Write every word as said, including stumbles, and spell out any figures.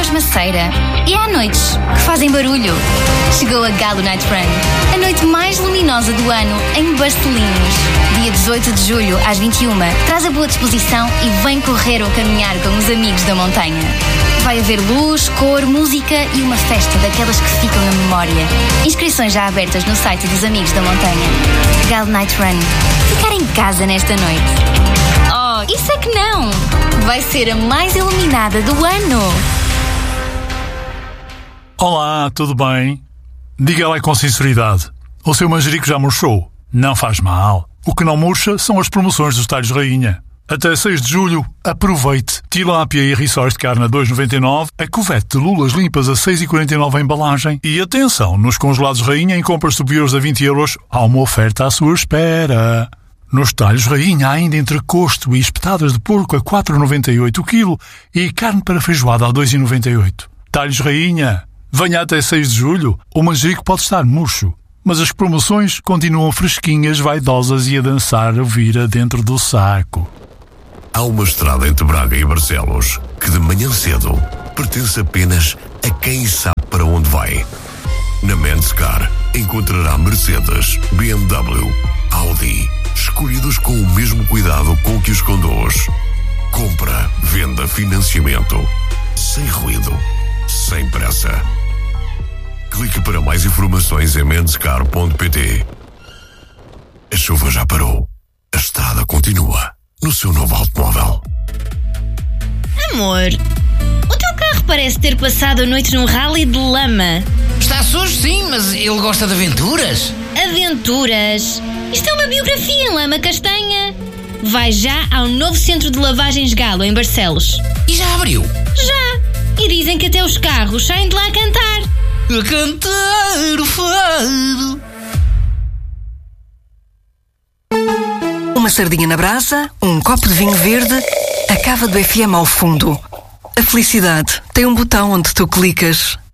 pasmaceira. E há noites que fazem barulho. Chegou a Galo Night Run, a noite mais luminosa do ano em Barcelinhos. Dia dezoito de julho, às vinte e uma. Traz a boa disposição e vem correr ou caminhar com os amigos da montanha. Vai haver luz, cor, música e uma festa daquelas que ficam na memória. Inscrições já abertas no site dos Amigos da Montanha. Galo Night Run. Ficar em casa nesta noite. Oh, isso é que não! Vai ser a mais iluminada do ano. Olá, tudo bem? Diga lá com sinceridade. O seu manjerico já murchou? Não faz mal. O que não murcha são as promoções dos talhos rainha. Até seis de julho, aproveite. Tilápia e rissóis de carne a dois vírgula noventa e nove, a cuvete de lulas limpas a seis vírgula quarenta e nove a embalagem. E atenção, nos congelados rainha em compras superiores a vinte euros, há uma oferta à sua espera. Nos talhos rainha há ainda entrecosto e espetadas de porco a quatro vírgula noventa e oito o quilo e carne para feijoada a dois vírgula noventa e oito. Talhos rainha. Venha até seis de julho, o manjerico pode estar murcho, mas as promoções continuam fresquinhas, vaidosas e a dançar a vira dentro do saco. Há uma estrada entre Braga e Barcelos que de manhã cedo pertence apenas a quem sabe para onde vai. Na Menscar encontrará Mercedes, B M W, Audi, escolhidos com o mesmo cuidado com que os conduz. Compra, venda, financiamento, sem ruído, sem pressa. Clique para mais informações em menscar ponto pt. A chuva já parou. A estrada continua no seu novo automóvel. Amor, o teu carro parece ter passado a noite num rally de lama. Está sujo, sim, mas ele gosta de aventuras. Aventuras? Isto é uma biografia em lama castanha. Vai já ao novo centro de lavagens Galo, em Barcelos. E já abriu? Já. E dizem que até os carros saem de lá a cantar. A cantar o fado. Uma sardinha na brasa, um copo de vinho verde, a cava do F M ao fundo. A felicidade tem um botão onde tu clicas.